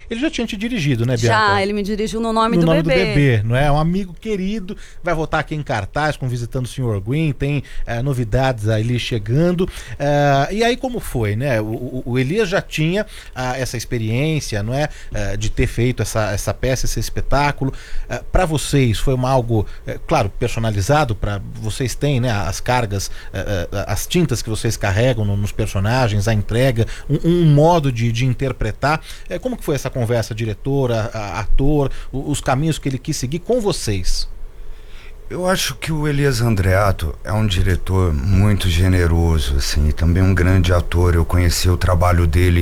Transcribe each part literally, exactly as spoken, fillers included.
Ele já tinha te dirigido, né, Bianca? Já, ele me dirigiu no Nome, no do, nome bebê. do Bebê, não é? É um amigo querido, vai voltar aqui em cartaz com Visitando o senhor Green, tem é, novidades ali chegando. É, e aí como foi, né? O, o Elias já tinha a, essa experiência, não é? É, de ter feito essa, essa peça, esse espetáculo. É, para vocês foi uma, algo, é, claro, personalizado, para vocês têm, né? As cargas, é, é, as tintas que vocês carregam no, nos personagens, a entrega, um, um modo de, de interpretar. É, como que foi essa conversa, diretora, a, ator, os, os caminhos que ele quis seguir com vocês? Eu acho que o Elias Andreato é um diretor muito generoso, assim, e também um grande ator. Eu conheci o trabalho dele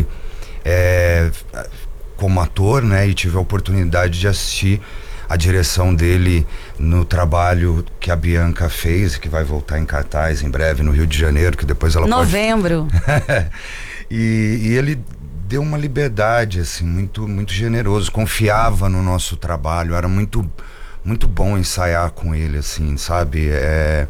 é, como ator, né, e tive a oportunidade de assistir a direção dele no trabalho que a Bianca fez, que vai voltar em cartaz em breve no Rio de Janeiro, que depois ela Novembro. pode... e, e ele deu uma liberdade, assim, muito, muito generoso, confiava no nosso trabalho, era muito... muito bom ensaiar com ele, assim, sabe? É,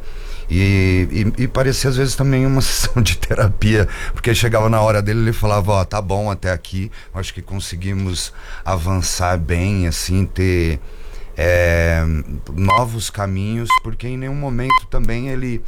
e, e, e parecia às vezes também uma sessão de terapia, porque chegava na hora dele, ele falava, ó, oh, tá bom até aqui, acho que conseguimos avançar bem, assim, ter é, novos caminhos, porque em nenhum momento também ele,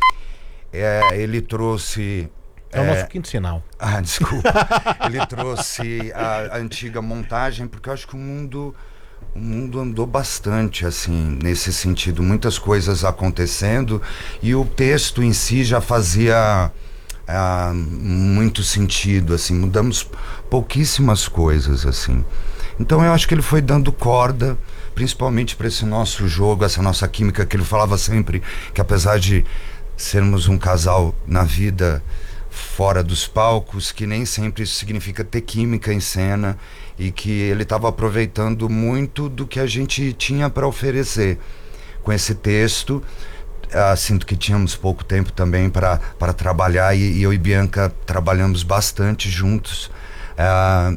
é, ele trouxe... É o nosso quinto sinal. Ah, desculpa. Ele trouxe a, a antiga montagem, porque eu acho que o mundo... O mundo andou bastante, assim, nesse sentido, muitas coisas acontecendo, e o texto em si já fazia ah, muito sentido, assim, mudamos pouquíssimas coisas, assim. Então eu acho que ele foi dando corda, principalmente para esse nosso jogo, essa nossa química, que ele falava sempre, que apesar de sermos um casal na vida fora dos palcos, que nem sempre isso significa ter química em cena, e que ele estava aproveitando muito do que a gente tinha para oferecer com esse texto. Ah, sinto que tínhamos pouco tempo também para para trabalhar, e, e eu e Bianca trabalhamos bastante juntos, ah,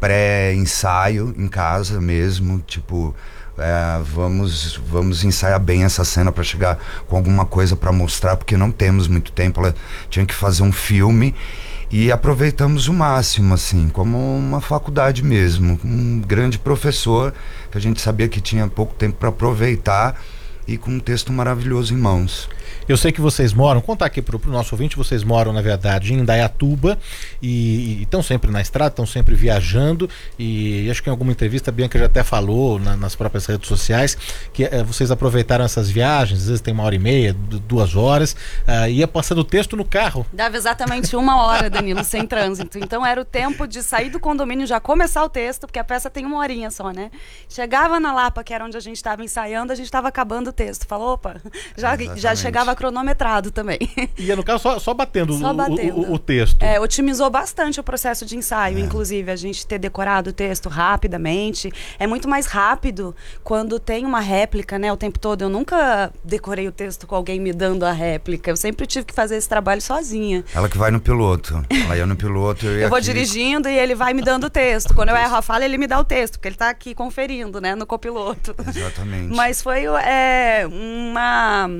pré-ensaio em casa mesmo, tipo, é, vamos, vamos ensaiar bem essa cena para chegar com alguma coisa para mostrar, porque não temos muito tempo. Ela tinha que fazer um filme, e aproveitamos o máximo, assim, como uma faculdade mesmo, um grande professor que a gente sabia que tinha pouco tempo para aproveitar, e com um texto maravilhoso em mãos. Eu sei que vocês moram, contar aqui pro, pro nosso ouvinte, vocês moram na verdade em Indaiatuba e estão sempre na estrada, estão sempre viajando, e, e acho que em alguma entrevista a Bianca já até falou na, nas próprias redes sociais que é, vocês aproveitaram essas viagens, às vezes tem uma hora e meia, duas horas, uh, ia passando o texto no carro. Dava exatamente uma hora, Danilo, sem trânsito, então era o tempo de sair do condomínio, já começar o texto, porque a peça tem uma horinha só, né? Chegava na Lapa, que era onde a gente estava ensaiando, a gente estava acabando o texto, falou, opa, já, já chegava cronometrado também. Ia no caso só, só batendo, só o, batendo. O, o, o texto. É, otimizou bastante o processo de ensaio, é. inclusive a gente ter decorado o texto rapidamente. É muito mais rápido quando tem uma réplica, né, o tempo todo. Eu nunca decorei o texto com alguém me dando a réplica. Eu sempre tive que fazer esse trabalho sozinha. Ela que vai no piloto. Ela ia no piloto. Eu, ia eu vou aqui... dirigindo e ele vai me dando o texto. Quando eu erro a fala, ele me dá o texto, porque ele tá aqui conferindo, né, no copiloto. Exatamente. Mas foi é, uma...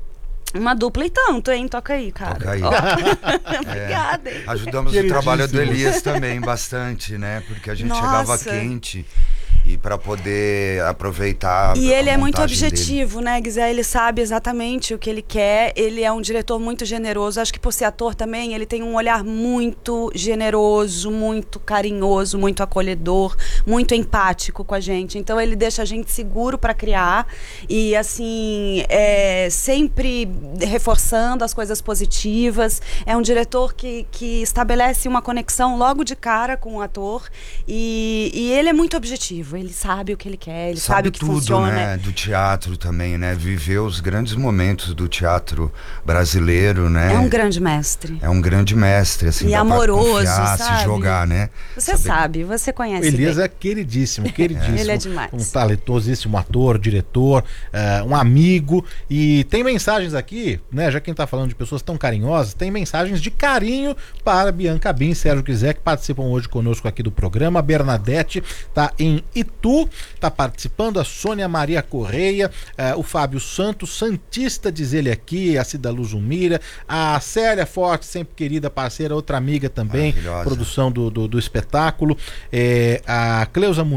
Uma dupla e tanto, hein? Toca aí, cara. Toca aí. Oh. Obrigada, hein? É, ajudamos o trabalho do Elias também bastante, né? Porque a gente Nossa. chegava quente, e para poder aproveitar. E ele a é muito montagem objetivo, dele. né, Guizé? Ele sabe exatamente o que ele quer. Ele é um diretor muito generoso. Acho que por ser ator também, ele tem um olhar muito generoso, muito carinhoso, muito acolhedor, muito empático com a gente. Então ele deixa a gente seguro para criar e, assim, é, sempre reforçando as coisas positivas. É um diretor que, que estabelece uma conexão logo de cara com o ator, e, e ele é muito objetivo. Ele sabe o que ele quer, ele sabe, sabe o que tudo, funciona. Né? Do teatro também, né? Viveu os grandes momentos do teatro brasileiro, né? É um grande mestre. É um grande mestre, assim, e dá amoroso, pra confiar, sabe? se jogar, né? Você Saber... sabe, você conhece. O Elias bem. é queridíssimo, queridíssimo. Ele é demais. Um talentosíssimo ator, diretor, uh, um amigo. E tem mensagens aqui, né? Já que a gente tá falando de pessoas tão carinhosas, tem mensagens de carinho para Bianca Bin, Sérgio Guizé, que participam hoje conosco aqui do programa. A Bernadette tá em Itu, tá participando, a Sônia Maria Correia, uh, o Fábio Santos, Santista, diz ele aqui, a Cida Luzumira, a Célia Forte, sempre querida parceira, outra amiga também, produção do, do, do espetáculo, é, a Cleusa